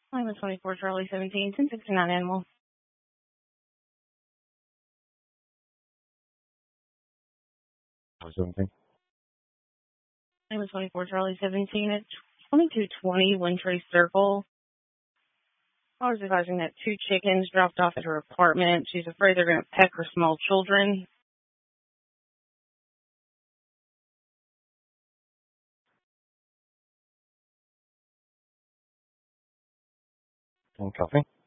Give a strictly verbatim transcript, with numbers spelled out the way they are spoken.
I'm a twenty-four Charlie seventeen, ten sixty-nine animal. seventeen. I'm a twenty-four Charlie seventeen at twenty-two twenty Windtree Circle. I was advising that two chickens dropped off at her apartment. She's afraid they're going to peck her small children. And copy.